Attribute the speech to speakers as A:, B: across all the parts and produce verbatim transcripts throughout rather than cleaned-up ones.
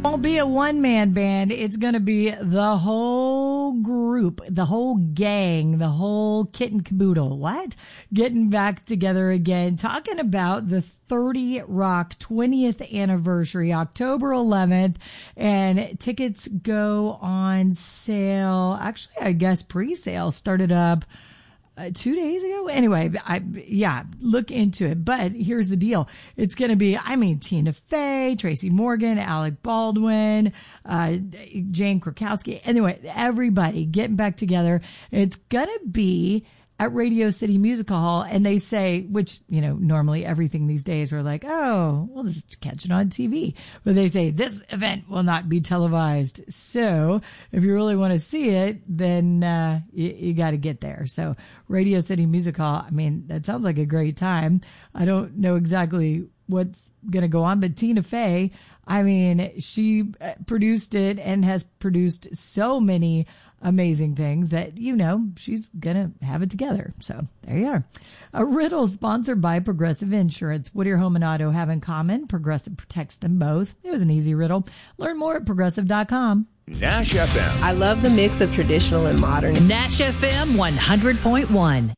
A: won't be a one-man band. It's going to be the whole group, the whole gang, the whole kit and caboodle. What? Getting back together again, talking about the thirty Rock twentieth anniversary, October eleventh, and tickets go on sale. Actually, I guess pre-sale started up Uh, two days ago. Anyway, I, yeah, look into it. But here's the deal. It's going to be, I mean, Tina Fey, Tracy Morgan, Alec Baldwin, uh, Jane Krakowski. Anyway, everybody getting back together. It's going to be at Radio City Music Hall, and they say, which, you know, normally everything these days we're like, oh, we'll just catch it on T V. But they say this event will not be televised. So if you really want to see it, then uh, you, you got to get there. So Radio City Music Hall, I mean, that sounds like a great time. I don't know exactly what's going to go on, but Tina Fey, I mean, she produced it and has produced so many amazing things that, you know, she's gonna have it together. So there you are. A riddle sponsored by Progressive Insurance. What do your home and auto have in common? Progressive protects them both. It was an easy riddle. Learn more at progressive dot com.
B: Nash F M.
C: I love the mix of traditional and modern.
D: Nash F M one hundred point one.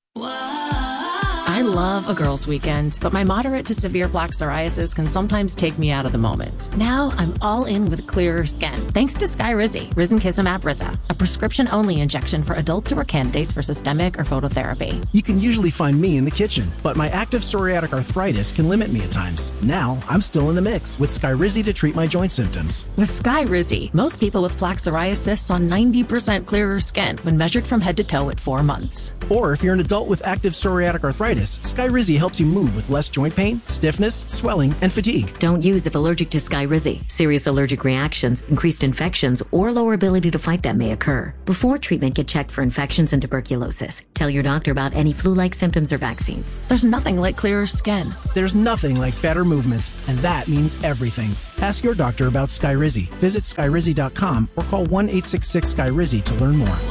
E: I love a girls' weekend, but my moderate to severe plaque psoriasis can sometimes take me out of the moment. Now I'm all in with clearer skin, thanks to Skyrizi, Risankizumab Risa, a prescription-only injection for adults who are candidates for systemic or phototherapy.
F: You can usually find me in the kitchen, but my active psoriatic arthritis can limit me at times. Now I'm still in the mix with Skyrizi to treat my joint symptoms.
E: With Skyrizi, most people with plaque psoriasis saw ninety percent clearer skin when measured from head to toe at four months.
F: Or if you're an adult with active psoriatic arthritis, Skyrizi helps you move with less joint pain, stiffness, swelling, and fatigue.
G: Don't use if allergic to Skyrizi. Serious allergic reactions, increased infections, or lower ability to fight them may occur. Before treatment, get checked for infections and tuberculosis. Tell your doctor about any flu-like symptoms or vaccines.
E: There's nothing like clearer skin.
F: There's nothing like better movement, and that means everything. Ask your doctor about Skyrizi. Visit Skyrizi dot com or call one eight six six Skyrizi to learn more.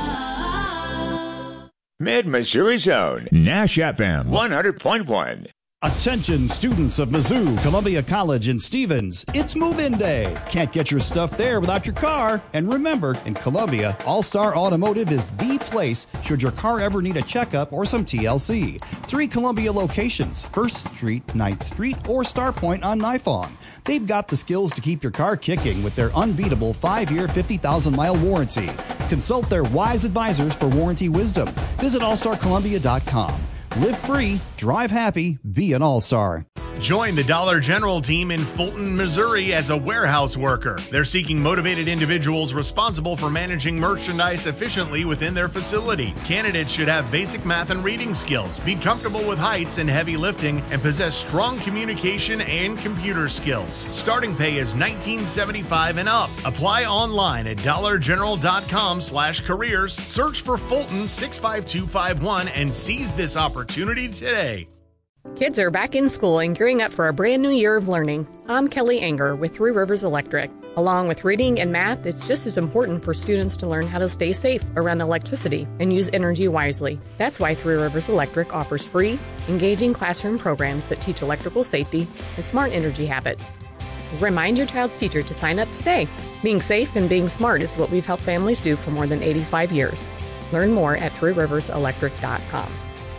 B: Mid-Missouri Zone. Nash F M one hundred point one.
H: Attention students of Mizzou, Columbia College, and Stevens. It's move-in day. Can't get your stuff there without your car. And remember, in Columbia, All-Star Automotive is the place should your car ever need a checkup or some T L C. Three Columbia locations, first Street, ninth Street, or Starpoint on Nifong. They've got the skills to keep your car kicking with their unbeatable five-year, fifty thousand mile warranty. Consult their wise advisors for warranty wisdom. Visit all star columbia dot com. Live free, drive happy, be an all-star.
I: Join the Dollar General team in Fulton, Missouri as a warehouse worker. They're seeking motivated individuals responsible for managing merchandise efficiently within their facility. Candidates should have basic math and reading skills, be comfortable with heights and heavy lifting, and possess strong communication and computer skills. Starting pay is nineteen seventy-five and up. Apply online at dollar general dot com slash careers. Search for Fulton six five two five one and seize this opportunity today.
J: Kids are back in school and gearing up for a brand new year of learning. I'm Kelly Anger with Three Rivers Electric. Along with reading and math, it's just as important for students to learn how to stay safe around electricity and use energy wisely. That's why Three Rivers Electric offers free, engaging classroom programs that teach electrical safety and smart energy habits. Remind your child's teacher to sign up today. Being safe and being smart is what we've helped families do for more than eighty-five years. Learn more at three rivers electric dot com.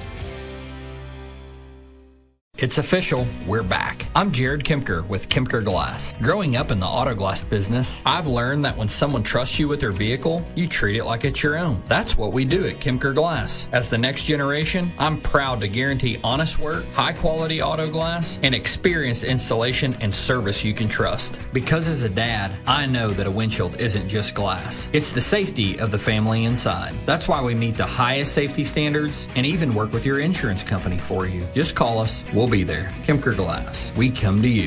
K: It's official, we're back. I'm Jared Kemker with Kemker Glass. Growing up in the auto glass business, I've learned that when someone trusts you with their vehicle, you treat it like it's your own. That's what we do at Kemker Glass. As the next generation, I'm proud to guarantee honest work, high quality auto glass, and experienced installation and service you can trust. Because as a dad, I know that a windshield isn't just glass. It's the safety of the family inside. That's why we meet the highest safety standards and even work with your insurance company for you. Just call us. We'll be there. Kemker Glass. We come to you.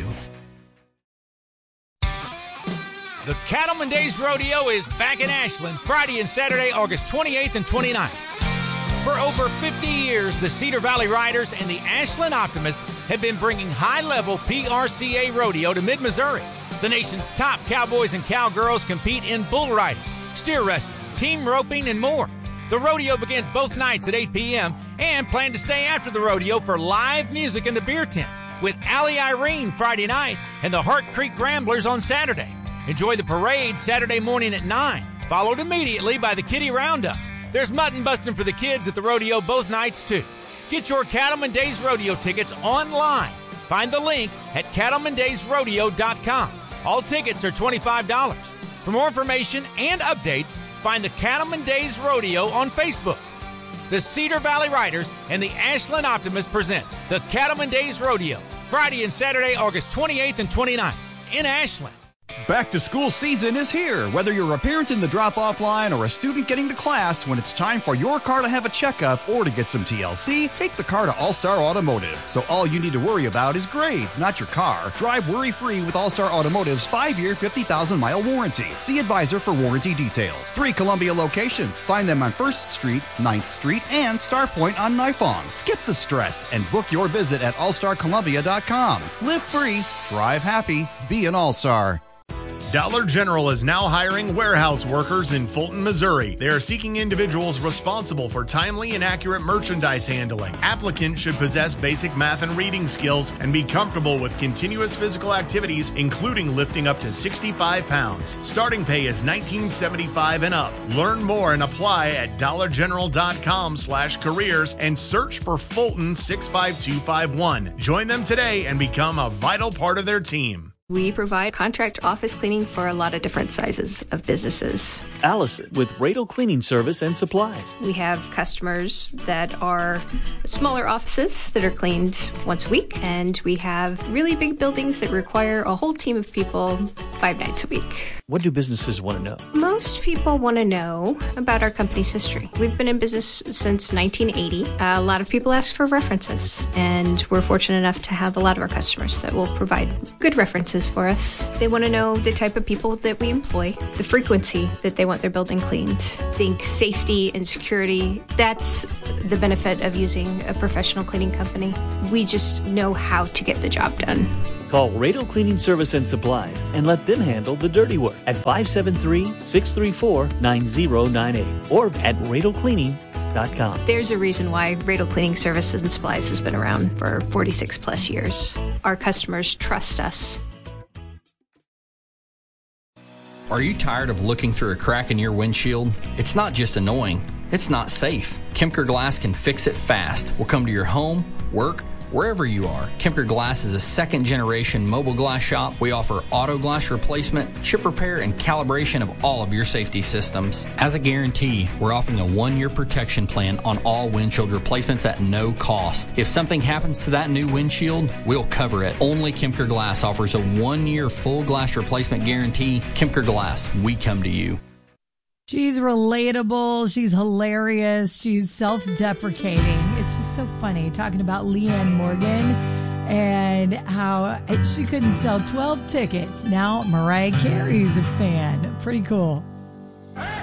L: The Cattleman Days Rodeo is back in Ashland Friday and Saturday, August twenty-eighth and twenty-ninth. For over fifty years, the Cedar Valley Riders and the Ashland Optimists have been bringing high-level P R C A rodeo to mid-Missouri. The nation's top cowboys and cowgirls compete in bull riding, steer wrestling, team roping, and more. The rodeo begins both nights at eight p.m. and plan to stay after the rodeo for live music in the beer tent with Allie Irene Friday night and the Hart Creek Ramblers on Saturday. Enjoy the parade Saturday morning at nine, followed immediately by the Kitty Roundup. There's mutton busting for the kids at the rodeo both nights, too. Get your Cattleman Days Rodeo tickets online. Find the link at cattleman days rodeo dot com. All tickets are twenty-five dollars. For more information and updates, find the Cattleman Days Rodeo on Facebook. The Cedar Valley Riders and the Ashland Optimists present the Cattleman Days Rodeo, Friday and Saturday, August twenty-eighth and twenty-ninth in Ashland.
H: Back to school season is here. Whether you're a parent in the drop-off line or a student getting to class, when it's time for your car to have a checkup or to get some T L C, take the car to All-Star Automotive. So all you need to worry about is grades, not your car. Drive worry-free with All-Star Automotive's five-year, fifty thousand mile warranty. See advisor for warranty details. Three Columbia locations. Find them on first Street, ninth Street, and Star Point on Nifong. Skip the stress and book your visit at all star columbia dot com. Live free, drive happy, be an All-Star.
I: Dollar General is now hiring warehouse workers in Fulton, Missouri. They are seeking individuals responsible for timely and accurate merchandise handling. Applicants should possess basic math and reading skills and be comfortable with continuous physical activities, including lifting up to sixty-five pounds. Starting pay is nineteen seventy-five and up. Learn more and apply at dollar general dot com slash careers and search for Fulton six five two five one. Join them today and become a vital part of their team.
C: We provide contract office cleaning for a lot of different sizes of businesses.
M: Allison with Radel Cleaning Service and Supplies.
C: We have customers that are smaller offices that are cleaned once a week, and we have really big buildings that require a whole team of people five nights a week.
M: What do businesses want to know?
C: Most people want to know about our company's history. We've been in business since nineteen eighty. Uh, a lot of people ask for references, and we're fortunate enough to have a lot of our customers that will provide good references for us. They want to know the type of people that we employ, the frequency that they want their building cleaned. Think safety and security. That's the benefit of using a professional cleaning company. We just know how to get the job done.
M: Call Radel Cleaning Service and Supplies and let them handle the dirty work at five seven three, six three four, nine zero nine eight or at radel cleaning dot com.
C: There's a reason why Radel Cleaning Services and Supplies has been around for forty-six plus years. Our customers trust us.
K: Are you tired of looking through a crack in your windshield? It's not just annoying, it's not safe. Kemker Glass can fix it fast. We'll come to your home, work, wherever you are. Kemker Glass is a second-generation mobile glass shop. We offer auto glass replacement, chip repair, and calibration of all of your safety systems. As a guarantee, we're offering a one-year protection plan on all windshield replacements at no cost. If something happens to that new windshield, we'll cover it. Only Kemker Glass offers a one-year full glass replacement guarantee. Kemker Glass, we come to you.
A: She's relatable. She's hilarious. She's self-deprecating. It's just so funny talking about Leanne Morgan and how she couldn't sell twelve tickets. Now Mariah Carey's a fan. Pretty cool.